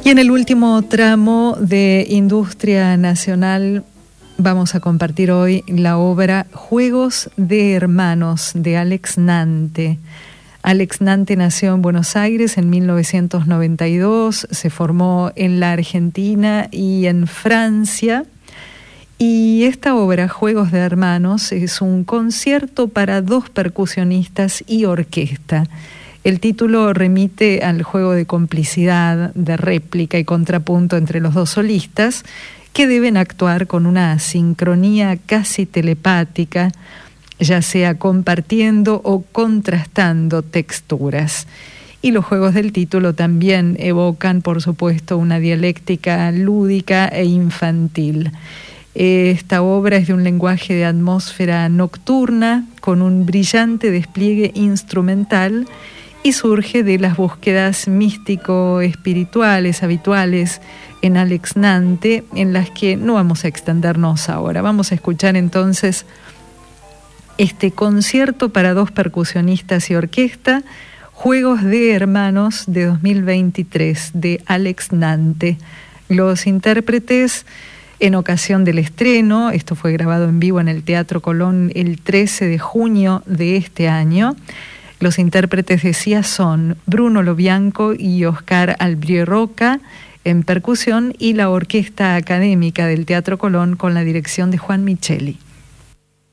Y en el último tramo de Industria Nacional vamos a compartir hoy la obra Juegos de Hermanos de Alex Nante. Alex Nante nació en Buenos Aires en 1992, se formó en la Argentina y en Francia. Y esta obra, Juegos de Hermanos, es un concierto para dos percusionistas y orquesta. El título remite al juego de complicidad, de réplica y contrapunto entre los dos solistas, que deben actuar con una sincronía casi telepática, ya sea compartiendo o contrastando texturas. Y los juegos del título también evocan, por supuesto, una dialéctica lúdica e infantil. Esta obra es de un lenguaje de atmósfera nocturna, con un brillante despliegue instrumental, y surge de las búsquedas místico-espirituales habituales en Alex Nante, en las que no vamos a extendernos ahora. Vamos a escuchar entonces este concierto para dos percusionistas y orquesta, Juegos de Hermanos de 2023, de Alex Nante. Los intérpretes, en ocasión del estreno, esto fue grabado en vivo en el Teatro Colón el 13 de junio de este año. Los intérpretes, decía, son Bruno Lobianco y Oscar Albrier-Roca en percusión y la Orquesta Académica del Teatro Colón con la dirección de Juan Micheli.